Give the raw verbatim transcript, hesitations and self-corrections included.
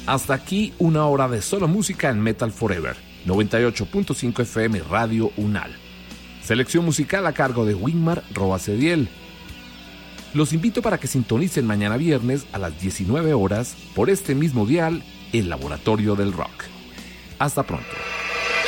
Hasta aquí una hora de solo música en Metal Forever, noventa y ocho punto cinco F M Radio Unal. Selección musical a cargo de Wigmar Roasediel. Los invito para que sintonicen mañana viernes a las diecinueve horas por este mismo dial, el Laboratorio del Rock. Hasta pronto.